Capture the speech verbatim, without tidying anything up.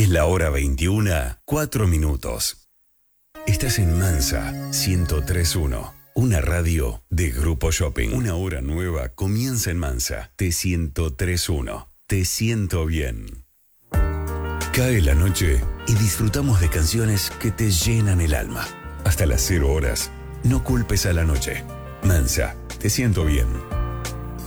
Es la hora veintiuna, cuatro minutos. Estás en Mansa ciento tres punto uno, una radio de Grupo Shopping. Una hora nueva comienza en Mansa. T ciento tres punto uno. Te siento bien. Cae la noche y disfrutamos de canciones que te llenan el alma. Hasta las cero horas, no culpes a la noche. Mansa, te siento bien.